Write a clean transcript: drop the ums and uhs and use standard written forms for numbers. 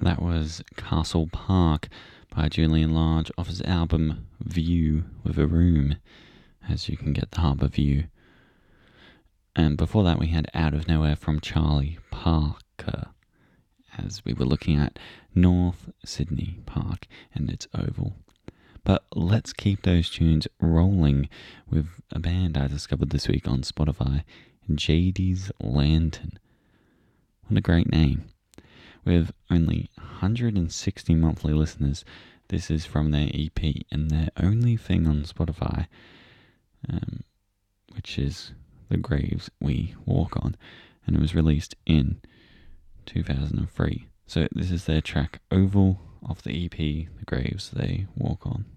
That was Castle Park by Julian Large off his album View with a Room, as you can get the harbour view. And before that we had Out of Nowhere from Charlie Parker, as we were looking at North Sydney Park and its oval. But let's keep those tunes rolling with a band I discovered this week on Spotify, JD's Lantern. What a great name. With only 160 monthly listeners, this is from their EP and their only thing on Spotify, which is The Graves We Walk On, and it was released in 2003. So this is their track Oval off the EP The Graves They Walk On.